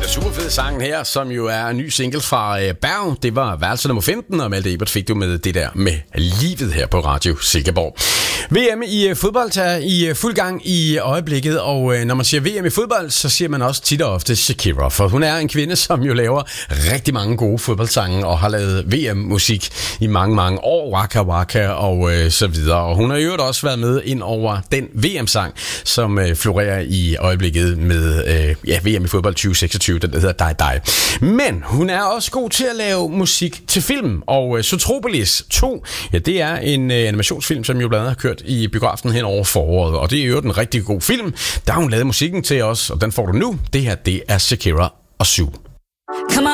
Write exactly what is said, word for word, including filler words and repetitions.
super fed sang her, som jo er en ny single fra øh, Berg. Det var værelse nummer femten, og Malte Ebert fik du med det der med livet her på Radio Silkeborg. V M i øh, fodbold er i øh, fuld gang i øjeblikket, og øh, når man siger V M i fodbold, så siger man også tit og ofte Shakira, for hun er en kvinde, som jo laver rigtig mange gode fodboldsange, og har lavet V M-musik i mange, mange år, Waka Waka og øh, så videre. Og hun har jo også været med ind over den V M-sang, som øh, florerer i øjeblikket med øh, ja, V M i fodbold tyve seksogtyve, den der hedder Die Die. Men hun er også god til at lave musik til film, og øh, Zootropolis to, ja, det er en øh, animationsfilm, som jo blandt andet har kørt i biografen hen over foråret, og det er jo en rigtig god film. Der har hun lavet musikken til os, og den får du nu. Det her, det er Shakira og Zoo. Come on.